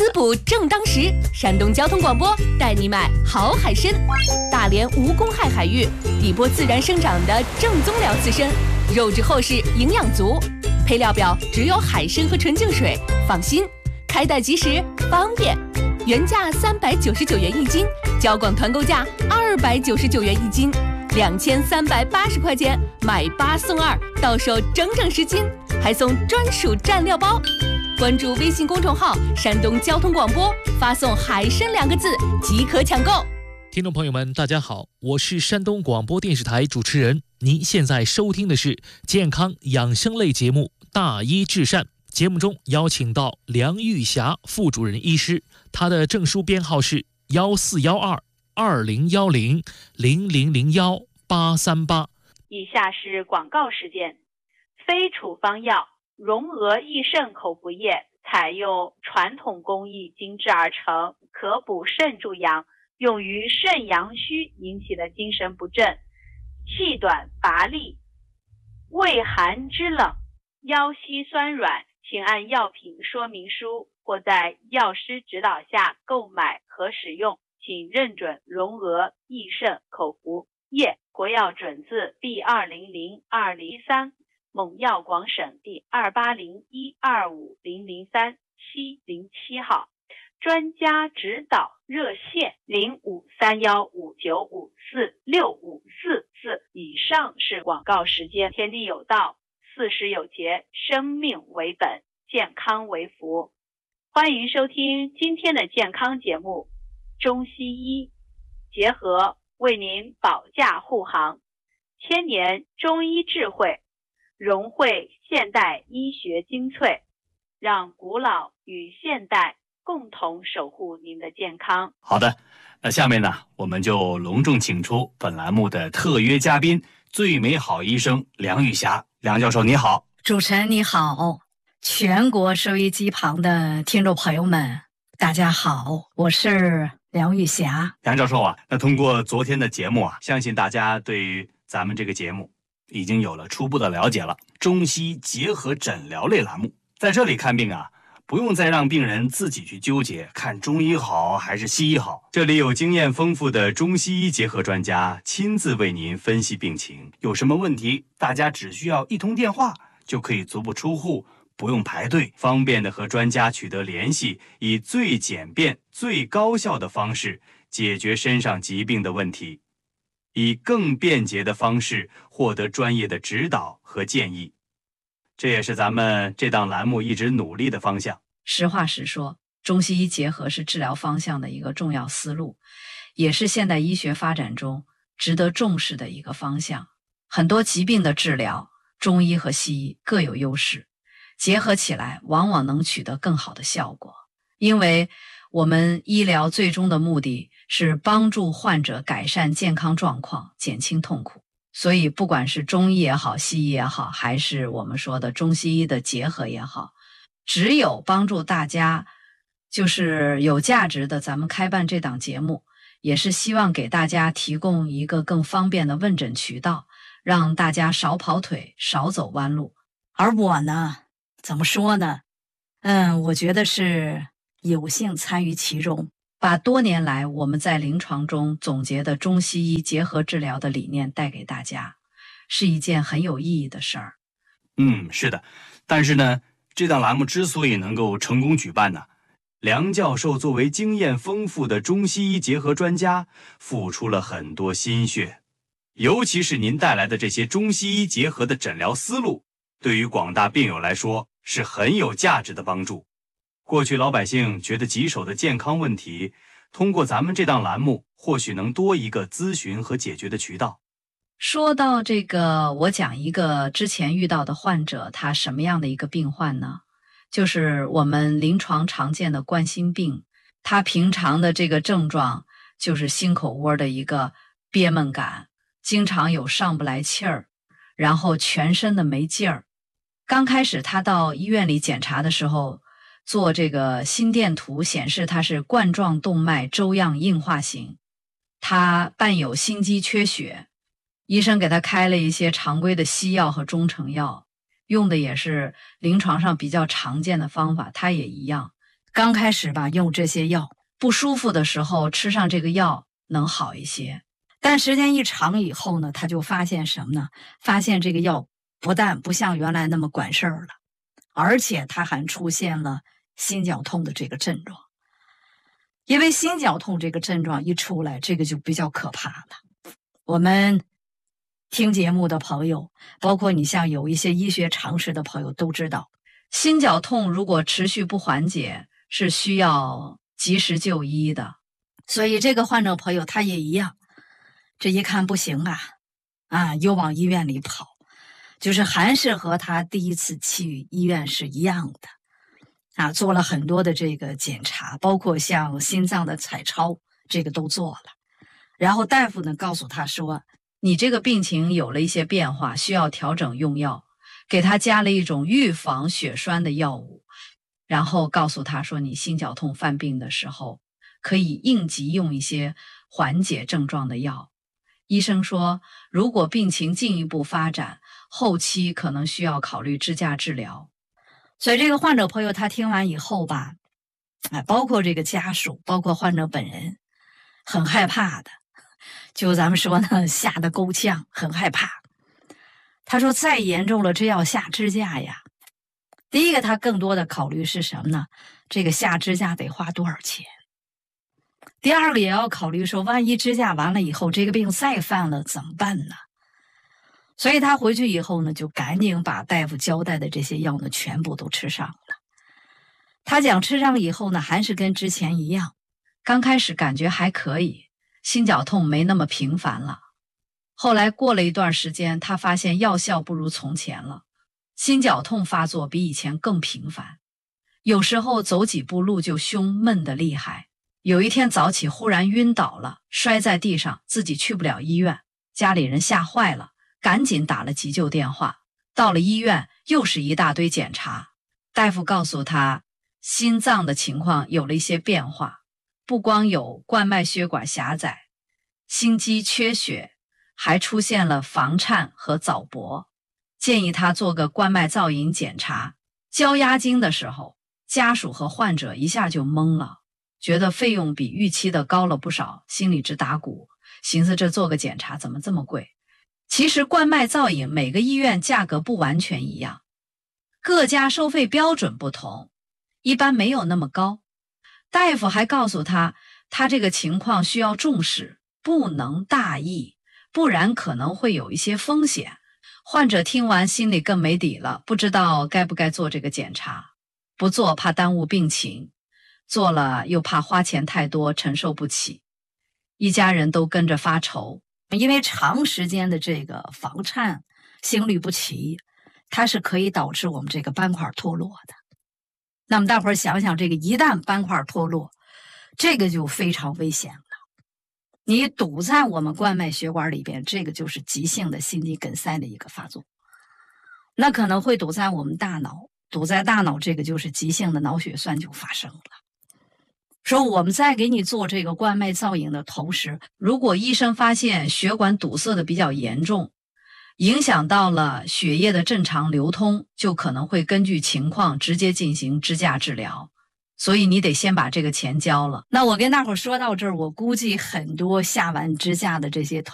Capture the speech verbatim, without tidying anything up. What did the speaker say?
滋补正当时，山东交通广播带你买好海参。大连无公害海域，底波自然生长的正宗辽刺参，肉质厚实，营养足。配料表只有海参和纯净水，放心，开袋即食，方便。原价三百九十九元一斤，交广团购价二百九十九元一斤，两千三百八十块钱买八送二，到手整整十斤，还送专属蘸料包。关注微信公众号山东交通广播，发送海参两个字即可抢购。 听众朋友们大家好，我是山东广播电视台主持人，您现在收听的是健康养生类节目大医治善。节目中邀请到梁玉霞副主任医师，她的证书编号是幺四幺二二零幺零零零零幺八三八。 以下是广告时间。非处方药荣娥益肾口服液采用传统工艺精制而成，可补肾助阳，用于肾阳虚引起的精神不振、气短乏力、畏寒肢冷、腰膝酸软，请按药品说明书或在药师指导下购买和使用，请认准荣娥益肾口服液，国药准字 B 二零零二零一三，蒙药广省第二八零一二五零零三七零七号，专家指导热线零五三幺五九五四六五四四。以上是广告时间。天地有道，四时有节，生命为本，健康为福。欢迎收听今天的健康节目，中西医结合为您保驾护航，千年中医智慧融汇现代医学精粹，让古老与现代共同守护您的健康。 好的，那下面呢，我们就隆重请出本栏目的特约嘉宾，最美好医生梁玉霞。梁教授你好。 主持人你好，全国收音机旁的听众朋友们大家好，我是梁玉霞。 梁教授啊，那通过昨天的节目啊，相信大家对于咱们这个节目已经有了初步的了解了。中西结合诊疗类栏目，在这里看病啊，不用再让病人自己去纠结看中医好还是西医好，这里有经验丰富的中西医结合专家亲自为您分析病情，有什么问题大家只需要一通电话就可以足不出户，不用排队，方便的和专家取得联系，以最简便最高效的方式解决身上疾病的问题，以更便捷的方式获得专业的指导和建议。这也是咱们这档栏目一直努力的方向。 实话实说，中西医结合是治疗方向的一个重要思路，也是现代医学发展中值得重视的一个方向。很多疾病的治疗，中医和西医各有优势，结合起来往往能取得更好的效果。因为我们医疗最终的目的是帮助患者改善健康状况，减轻痛苦。所以不管是中医也好，西医也好，还是我们说的中西医的结合也好，只有帮助大家就是有价值的。咱们开办这档节目也是希望给大家提供一个更方便的问诊渠道，让大家少跑腿，少走弯路。而我呢，怎么说呢？嗯，我觉得是有幸参与其中，把多年来我们在临床中总结的中西医结合治疗的理念带给大家，是一件很有意义的事儿。 嗯，是的。但是呢，这档栏目之所以能够成功举办呢，梁教授作为经验丰富的中西医结合专家，付出了很多心血。尤其是您带来的这些中西医结合的诊疗思路，对于广大病友来说是很有价值的帮助。过去老百姓觉得棘手的健康问题，通过咱们这档栏目，或许能多一个咨询和解决的渠道。 说到这个，我讲一个之前遇到的患者，他什么样的一个病患呢？就是我们临床常见的冠心病，他平常的这个症状就是心口窝的一个憋闷感，经常有上不来气儿，然后全身的没劲儿。刚开始他到医院里检查的时候，做这个心电图显示他是冠状动脉粥样硬化型，他伴有心肌缺血，医生给他开了一些常规的西药和中成药，用的也是临床上比较常见的方法，他也一样， 刚开始吧，用这些药，不舒服的时候吃上这个药能好一些。但时间一长以后呢，他就发现什么呢？发现这个药不但不像原来那么管事儿了，而且他还出现了心绞痛的这个症状。因为心绞痛这个症状一出来，这个就比较可怕了。我们听节目的朋友，包括你像有一些医学常识的朋友都知道，心绞痛如果持续不缓解，是需要及时就医的。所以这个患者朋友他也一样，这一看不行啊，啊，又往医院里跑，就是还是和他第一次去医院是一样的。啊，做了很多的这个检查，包括像心脏的彩超，这个都做了。然后大夫呢告诉他说，你这个病情有了一些变化，需要调整用药，给他加了一种预防血栓的药物，然后告诉他说，你心绞痛犯病的时候，可以应急用一些缓解症状的药。医生说，如果病情进一步发展，后期可能需要考虑支架治疗。所以这个患者朋友他听完以后吧，哎，包括这个家属，包括患者本人，很害怕的，就咱们说呢，吓得够呛，很害怕。他说再严重了，这要下支架呀。第一个他更多的考虑是什么呢？这个下支架得花多少钱？第二个也要考虑说，万一支架完了以后，这个病再犯了怎么办呢？所以他回去以后呢，就赶紧把大夫交代的这些药呢，全部都吃上了。他讲吃上以后呢，还是跟之前一样，刚开始感觉还可以，心绞痛没那么频繁了。后来过了一段时间，他发现药效不如从前了，心绞痛发作比以前更频繁，有时候走几步路就胸闷得厉害。有一天早起忽然晕倒了，摔在地上，自己去不了医院，家里人吓坏了，赶紧打了急救电话。到了医院，又是一大堆检查，大夫告诉他，心脏的情况有了一些变化，不光有冠脉血管狭窄、心肌缺血，还出现了房颤和早搏，建议他做个冠脉造影检查。交押金的时候，家属和患者一下就懵了，觉得费用比预期的高了不少，心里直打鼓，寻思这做个检查怎么这么贵。其实冠脉造影每个医院价格不完全一样，各家收费标准不同，一般没有那么高。大夫还告诉他，他这个情况需要重视，不能大意，不然可能会有一些风险。患者听完心里更没底了，不知道该不该做这个检查，不做怕耽误病情，做了又怕花钱太多承受不起，一家人都跟着发愁。因为长时间的这个房颤、心律不齐，它是可以导致我们这个斑块脱落的。那么大伙儿想想，这个一旦斑块脱落，这个就非常危险了。你堵在我们冠脉血管里边，这个就是急性的心肌梗塞的一个发作，那可能会堵在我们大脑，堵在大脑，这个就是急性的脑血栓就发生了。说我们在给你做这个冠脉造影的同时，如果医生发现血管堵塞的比较严重，影响到了血液的正常流通，就可能会根据情况直接进行支架治疗。所以你得先把这个钱交了。那我跟大伙说到这儿，我估计很多下完支架的这些